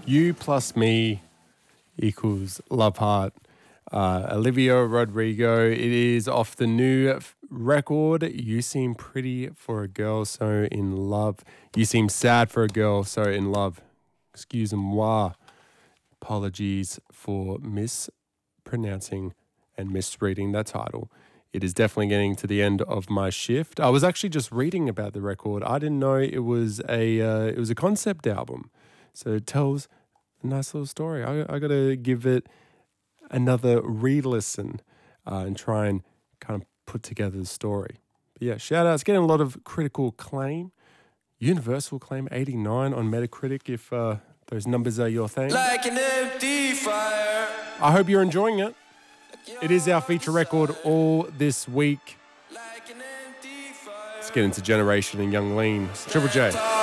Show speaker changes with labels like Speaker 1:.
Speaker 1: You plus me equals Love Heart. Olivia Rodrigo. It is off the new record, You Seem Pretty for a Girl So in Love. You Seem Sad for a Girl So in Love. Excuse-moi. Apologies for mispronouncing and misreading that title. It is definitely getting to the end of my shift. I was actually just reading about the record. I didn't know it was a concept album. So it tells a nice little story. I got to give it another re-listen and try and kind of put together the story. But yeah, shout out. It's getting a lot of critical acclaim. Universal acclaim, 89 on Metacritic, if those numbers are your thing.
Speaker 2: Like an empty fire.
Speaker 1: I hope you're enjoying it. It is our feature record all this week. Let's get into Generation and Young Lean. Triple J.